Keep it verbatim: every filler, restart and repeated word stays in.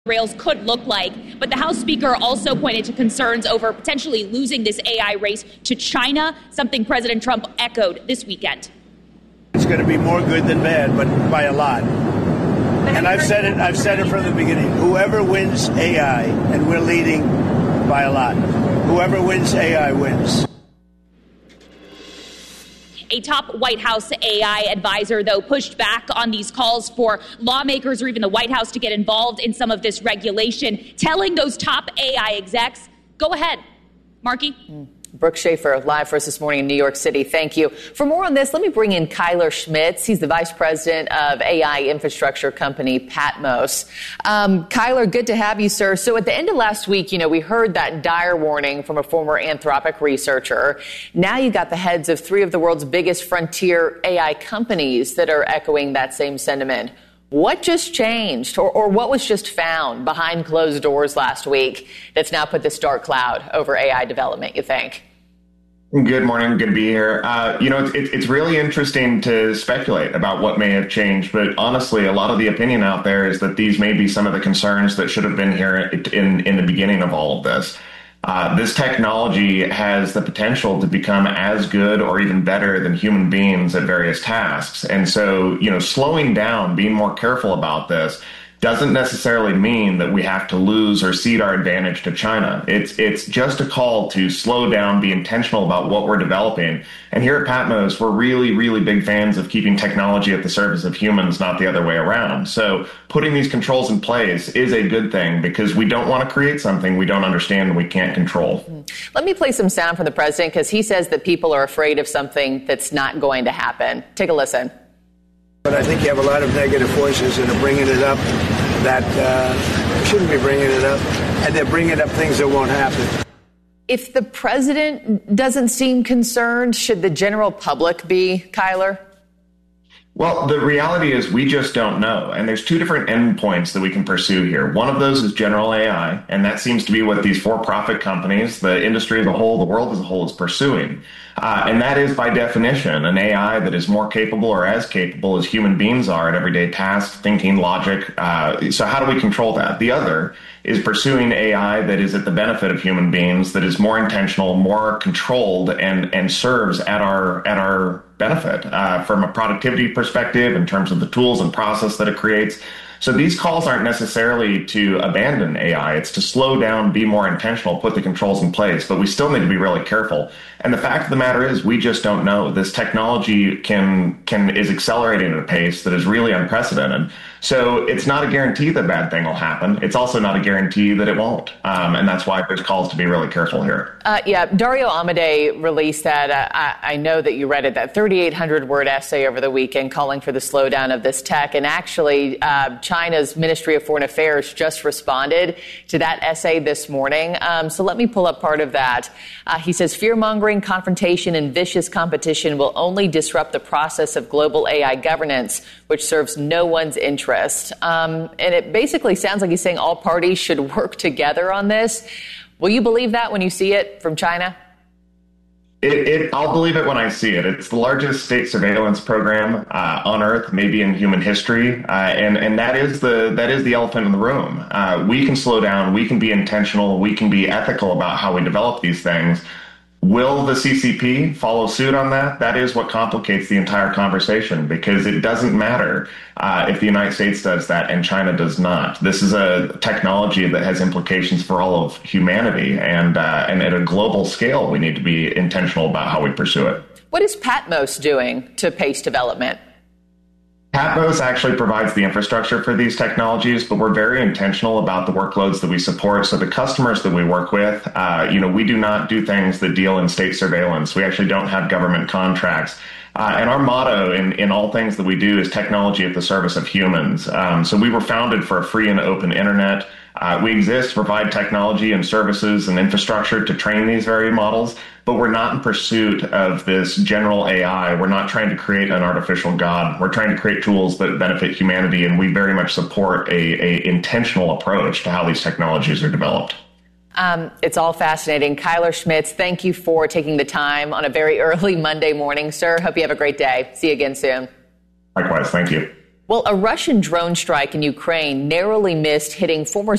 rails could look like. But the House Speaker also pointed to concerns over potentially losing this A I race to China, something President Trump echoed this weekend. It's going to be more good than bad, but by a lot. And I've said it, I've said it from the beginning. Whoever wins A I, and we're leading by a lot, whoever wins A I wins. A top White House A I advisor, though, pushed back on these calls for lawmakers or even the White House to get involved in some of this regulation, telling those top A I execs, go ahead. Marky? Mm. Brooke Schaefer, live for us this morning in New York City. Thank you. For more on this, let me bring in Kyler Schmitz. He's the vice president of A I infrastructure company Patmos. Um, Kyler, good to have you, sir. So at the end of last week, you know, we heard that dire warning from a former Anthropic researcher. Now you got the heads of three of the world's biggest frontier A I companies that are echoing that same sentiment. What just changed, or, or what was just found behind closed doors last week that's now put this dark cloud over A I development, you think? Good morning. Good to be here. Uh, you know, it's, it's really interesting to speculate about what may have changed. But honestly, a lot of the opinion out there is that these may be some of the concerns that should have been here in, in the beginning of all of this. Uh, this technology has the potential to become as good or even better than human beings at various tasks. And so, you know, slowing down, being more careful about this doesn't necessarily mean that we have to lose or cede our advantage to China. It's it's just a call to slow down, be intentional about what we're developing. And here at Patmos, we're really, really big fans of keeping technology at the service of humans, not the other way around. So putting these controls in place is a good thing because we don't want to create something we don't understand and we can't control. Let me play some sound from the president because he says that people are afraid of something that's not going to happen. Take a listen. But I think you have a lot of negative voices that are bringing it up that uh, shouldn't be bringing it up, and they're bringing up things that won't happen. If the president doesn't seem concerned, should the general public be, Kyler? Well, the reality is we just don't know. And there's two different endpoints that we can pursue here. One of those is general A I, and that seems to be what these for-profit companies, the industry as a whole, the world as a whole is pursuing. Uh, and that is, by definition, an A I that is more capable or as capable as human beings are at everyday tasks, thinking, logic. Uh, so how do we control that? The other is pursuing A I that is at the benefit of human beings, that is more intentional, more controlled, and and serves at our at our benefit uh, from a productivity perspective in terms of the tools and process that it creates. So these calls aren't necessarily to abandon A I. It's to slow down, be more intentional, put the controls in place. But we still need to be really careful. And the fact of the matter is we just don't know. This technology can can is accelerating at a pace that is really unprecedented. So it's not a guarantee that a bad thing will happen. It's also not a guarantee that it won't. Um, and that's why there's calls to be really careful here. Uh, yeah, Dario Amodei released that. Uh, I, I know that you read it, that thirty-eight hundred word essay over the weekend calling for the slowdown of this tech. And actually, uh, China's Ministry of Foreign Affairs just responded to that essay this morning. Um, so let me pull up part of that. Uh, he says, fear-mongering, confrontation, and vicious competition will only disrupt the process of global A I governance, which serves no one's interest. Um, and it basically sounds like he's saying all parties should work together on this. Will you believe that when you see it from China? It, it, I'll believe it when I see it. It's the largest state surveillance program uh, on Earth, maybe in human history, uh, and and that is the that is the elephant in the room. Uh, we can slow down, we can be intentional, we can be ethical about how we develop these things. Will the C C P follow suit on that? That is what complicates the entire conversation, because it doesn't matter uh, if the United States does that and China does not. This is a technology that has implications for all of humanity, and uh, and at a global scale, we need to be intentional about how we pursue it. What is Patmos doing to pace development? Patmos actually provides the infrastructure for these technologies, but we're very intentional about the workloads that we support. So the customers that we work with, uh, you know, we do not do things that deal in state surveillance. We actually don't have government contracts. Uh, and our motto in, in all things that we do is technology at the service of humans. Um, so we were founded for a free and open internet. Uh, we exist to provide technology and services and infrastructure to train these very models, but we're not in pursuit of this general A I. We're not trying to create an artificial God. We're trying to create tools that benefit humanity, and we very much support a, a intentional approach to how these technologies are developed. Um, it's all fascinating. Kyler Schmitz, thank you for taking the time on a very early Monday morning, sir. Hope you have a great day. See you again soon. Likewise. Thank you. Well, a Russian drone strike in Ukraine narrowly missed hitting former